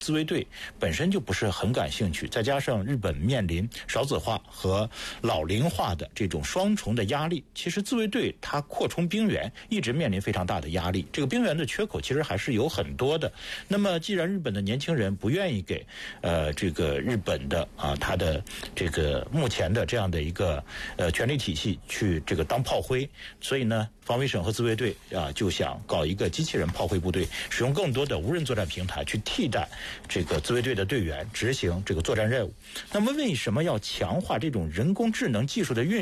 自卫队本身就不是很感兴趣，再加上日本面临少子化和老龄化的这种双重的压力，其实自卫队它扩充兵员一直面临非常大的压力，这个兵员的缺口其实还是有很多的。那么既然日本的年轻人不愿意给这个日本的他的这个目前的这样的一个权力体系去这个当炮灰，所以呢防卫省和自卫队就想搞一个机器人炮灰部队，使用更多的无人作战平台去替代这个自卫队的队员执行这个作战任务。那么为什么要强化这种人工智能技术的运用？